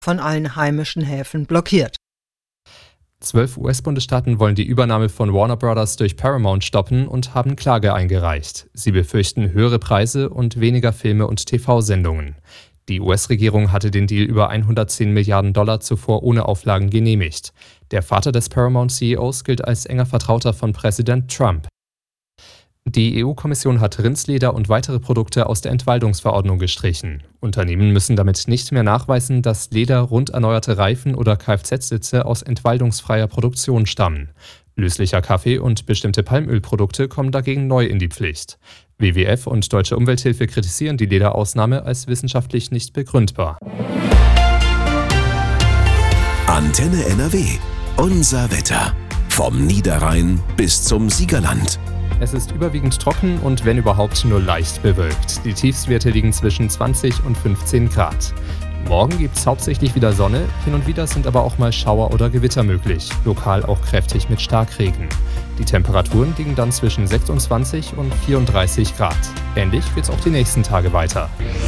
von allen heimischen Häfen blockiert. 12 US-Bundesstaaten wollen die Übernahme von Warner Bros. Durch Paramount stoppen und haben Klage eingereicht. Sie befürchten höhere Preise und weniger Filme und TV-Sendungen. Die US-Regierung hatte den Deal über 110 Milliarden Dollar zuvor ohne Auflagen genehmigt. Der Vater des Paramount-CEOs gilt als enger Vertrauter von Präsident Trump. Die EU-Kommission hat Rindsleder und weitere Produkte aus der Entwaldungsverordnung gestrichen. Unternehmen müssen damit nicht mehr nachweisen, dass Leder, rund erneuerte Reifen oder Kfz-Sitze aus entwaldungsfreier Produktion stammen. Löslicher Kaffee und bestimmte Palmölprodukte kommen dagegen neu in die Pflicht. WWF und Deutsche Umwelthilfe kritisieren die Lederausnahme als wissenschaftlich nicht begründbar. Antenne NRW. Unser Wetter. Vom Niederrhein bis zum Siegerland. Es ist überwiegend trocken und wenn überhaupt nur leicht bewölkt. Die Tiefstwerte liegen zwischen 20 und 15 Grad. Morgen gibt es hauptsächlich wieder Sonne, hin und wieder sind aber auch mal Schauer oder Gewitter möglich, lokal auch kräftig mit Starkregen. Die Temperaturen liegen dann zwischen 26 und 34 Grad. Ähnlich wird es auch die nächsten Tage weiter.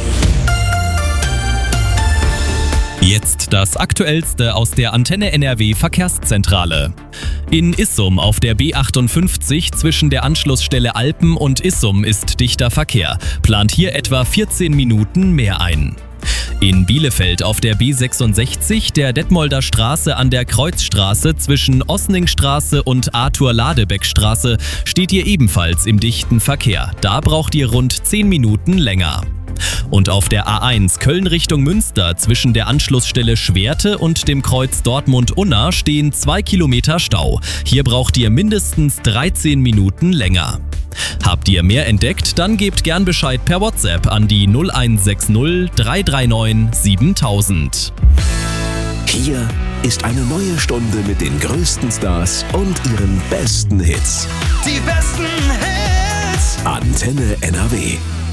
Jetzt das Aktuellste aus der Antenne NRW Verkehrszentrale. In Issum auf der B58 zwischen der Anschlussstelle Alpen und Issum ist dichter Verkehr. Plant hier etwa 14 Minuten mehr ein. In Bielefeld auf der B66 der Detmolder Straße an der Kreuzstraße zwischen Osningstraße und Arthur-Ladebeck-Straße steht ihr ebenfalls im dichten Verkehr. Da braucht ihr rund 10 Minuten länger. Und auf der A1 Köln Richtung Münster zwischen der Anschlussstelle Schwerte und dem Kreuz Dortmund-Unna stehen 2 Kilometer Stau. Hier braucht ihr mindestens 13 Minuten länger. Habt ihr mehr entdeckt, dann gebt gern Bescheid per WhatsApp an die 0160 339 7000. Hier ist eine neue Stunde mit den größten Stars und ihren besten Hits. Die besten Hits. Antenne NRW.